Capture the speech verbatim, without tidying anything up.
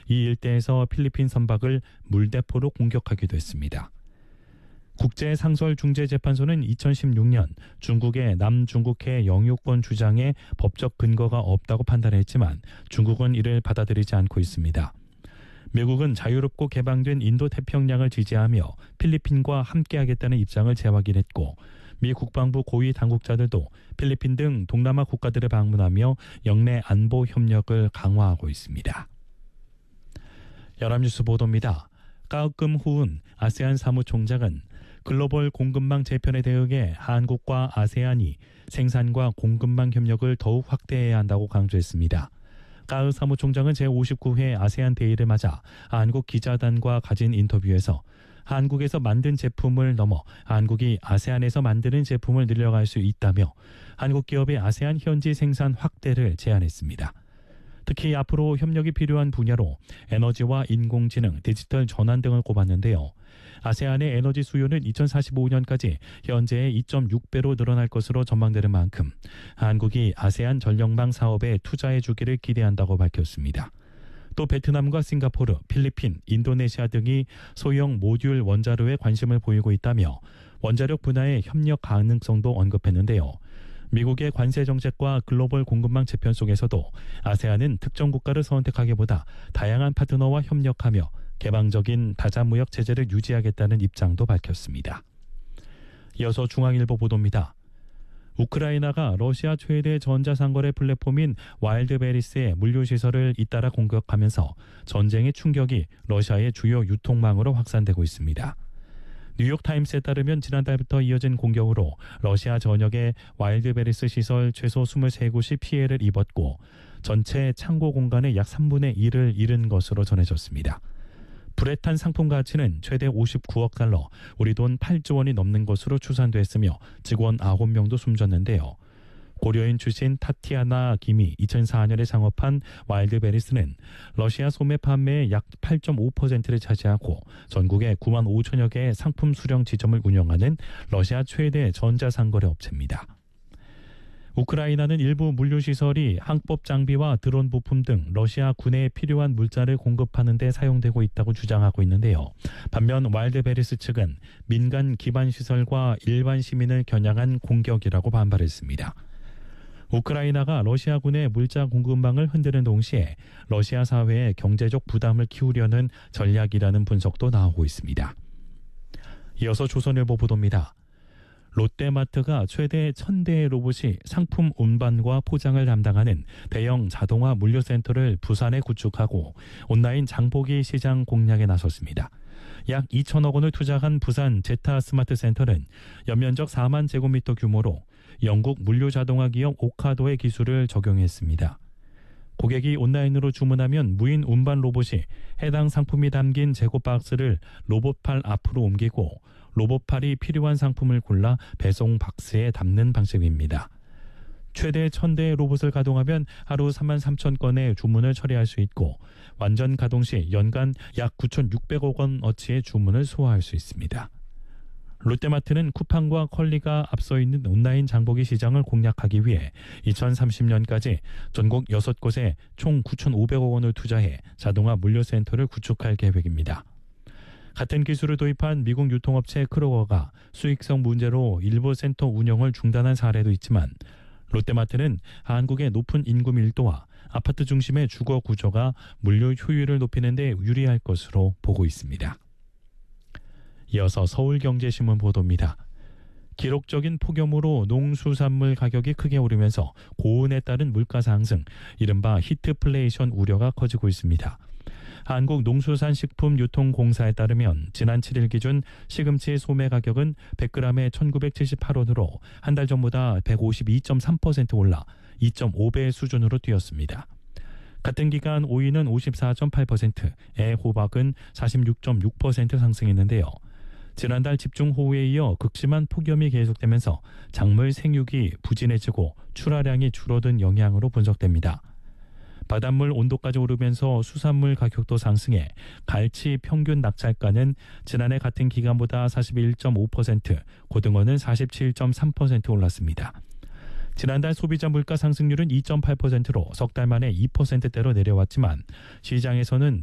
이 일대에서 필리핀 선박을 물대포로 공격하기도 했습니다. 국제상설중재재판소는 이천십육 년 중국의 남중국해 영유권 주장에 법적 근거가 없다고 판단했지만 중국은 이를 받아들이지 않고 있습니다. 미국은 자유롭고 개방된 인도태평양을 지지하며 필리핀과 함께하겠다는 입장을 재확인했고 미 국방부 고위 당국자들도 필리핀 등 동남아 국가들을 방문하며 영내 안보 협력을 강화하고 있습니다. 연합뉴스 보도입니다. 까우금 후운 아세안 사무총장은 글로벌 공급망 재편에 대응해 한국과 아세안이 생산과 공급망 협력을 더욱 확대해야 한다고 강조했습니다. 까우 사무총장은 제오십구 회 아세안 대의를 맞아 한국 기자단과 가진 인터뷰에서 한국에서 만든 제품을 넘어 한국이 아세안에서 만드는 제품을 늘려갈 수 있다며 한국 기업의 아세안 현지 생산 확대를 제안했습니다. 특히 앞으로 협력이 필요한 분야로 에너지와 인공지능, 디지털 전환 등을 꼽았는데요. 아세안의 에너지 수요는 이천사십오 년까지 현재의 이 점 육 배로 늘어날 것으로 전망되는 만큼 한국이 아세안 전력망 사업에 투자해 주기를 기대한다고 밝혔습니다. 또 베트남과 싱가포르, 필리핀, 인도네시아 등이 소형 모듈 원자로에 관심을 보이고 있다며 원자력 분야의 협력 가능성도 언급했는데요. 미국의 관세 정책과 글로벌 공급망 재편 속에서도 아세안은 특정 국가를 선택하기보다 다양한 파트너와 협력하며 개방적인 다자무역 체제를 유지하겠다는 입장도 밝혔습니다. 이어서 중앙일보 보도입니다. 우크라이나가 러시아 최대 전자상거래 플랫폼인 와일드베리스의 물류시설을 잇따라 공격하면서 전쟁의 충격이 러시아의 주요 유통망으로 확산되고 있습니다. 뉴욕타임스에 따르면 지난달부터 이어진 공격으로 러시아 전역의 와일드베리스 시설 최소 이십삼 곳이 피해를 입었고 전체 창고 공간의 약 삼분의 일을 잃은 것으로 전해졌습니다. 불에 탄 상품 가치는 최대 오십구억 달러, 우리 돈 팔조 원이 넘는 것으로 추산됐으며 직원 아홉 명도 숨졌는데요. 고려인 출신 타티아나 김이 이천사 년에 창업한 와일드베리스는 러시아 소매 판매의 약 팔 점 오 퍼센트를 차지하고 전국에 구만 오천여 개의 상품 수령 지점을 운영하는 러시아 최대 전자상거래 업체입니다. 우크라이나는 일부 물류시설이 항법 장비와 드론 부품 등 러시아 군에 필요한 물자를 공급하는 데 사용되고 있다고 주장하고 있는데요. 반면 와일드베리스 측은 민간 기반 시설과 일반 시민을 겨냥한 공격이라고 반발했습니다. 우크라이나가 러시아군의 물자 공급망을 흔드는 동시에 러시아 사회의 경제적 부담을 키우려는 전략이라는 분석도 나오고 있습니다. 이어서 조선일보 보도입니다. 롯데마트가 최대 천 대의 로봇이 상품 운반과 포장을 담당하는 대형 자동화 물류센터를 부산에 구축하고 온라인 장보기 시장 공략에 나섰습니다. 약 이천억 원을 투자한 부산 제타 스마트 센터는 연면적 사만 제곱미터 규모로 영국 물류 자동화 기업 오카도의 기술을 적용했습니다. 고객이 온라인으로 주문하면 무인 운반 로봇이 해당 상품이 담긴 재고 박스를 로봇팔 앞으로 옮기고 로봇팔이 필요한 상품을 골라 배송 박스에 담는 방식입니다. 최대 천 대의 로봇을 가동하면 하루 삼만 삼천 건의 주문을 처리할 수 있고 완전 가동 시 연간 약 구천육백억 원어치의 주문을 소화할 수 있습니다. 롯데마트는 쿠팡과 컬리가 앞서 있는 온라인 장보기 시장을 공략하기 위해 이천삼십 년까지 전국 여섯 곳에 총 구천오백억 원을 투자해 자동화 물류센터를 구축할 계획입니다. 같은 기술을 도입한 미국 유통업체 크로거가 수익성 문제로 일부 센터 운영을 중단한 사례도 있지만 롯데마트는 한국의 높은 인구 밀도와 아파트 중심의 주거 구조가 물류 효율을 높이는 데 유리할 것으로 보고 있습니다. 이어서 서울경제신문 보도입니다. 기록적인 폭염으로 농수산물 가격이 크게 오르면서 고온에 따른 물가 상승, 이른바 히트플레이션 우려가 커지고 있습니다. 한국농수산식품유통공사에 따르면 지난 칠 일 기준 시금치 소매 가격은 백 그램에 천구백칠십팔 원으로 한 달 전보다 백오십이 점 삼 퍼센트 올라 이 점 오 배 수준으로 뛰었습니다. 같은 기간 오이는 오십사 점 팔 퍼센트, 애호박은 사십육 점 육 퍼센트 상승했는데요. 지난달 집중호우에 이어 극심한 폭염이 계속되면서 작물 생육이 부진해지고 출하량이 줄어든 영향으로 분석됩니다. 바닷물 온도까지 오르면서 수산물 가격도 상승해 갈치 평균 낙찰가는 지난해 같은 기간보다 사십일 점 오 퍼센트, 고등어는 사십칠 점 삼 퍼센트 올랐습니다. 지난달 소비자 물가 상승률은 이 점 팔 퍼센트로 석 달 만에 이 퍼센트대로 내려왔지만 시장에서는